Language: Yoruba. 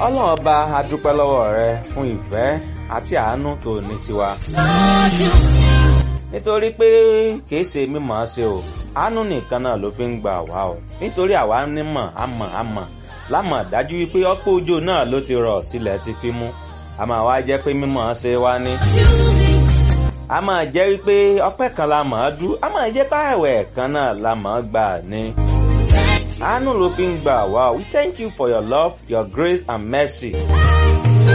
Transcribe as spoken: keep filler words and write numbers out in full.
ọlọ́run ọba a dúpẹ́ lọ́wọ́ rẹ fún ìfẹ́ àti àánú tó ní sí wa. nítorí pé kìí ṣe mímọ̀ ọ́ ṣe o àánú nìkan náà ló fi ń gbà wá o nítorí àwa nímọ̀ àmọ̀ àmọ̀ lámọ̀ dájú wípé ọ̀pọ̀ òjò náà ló ti rọ̀ tilẹ̀ ti fi mú a máa wá jẹ́ pé mímọ̀ ọ́ ṣe wá ní. a máa jẹ́ wípé ọpẹ́ kan la mọ̀ ọ́ dú a máa jẹ́ páàwẹ̀ kan náà la mọ̀ ọ́ gbà ní. àánú ló fi ń gbà wá o we thank you for your love your grace and mercy.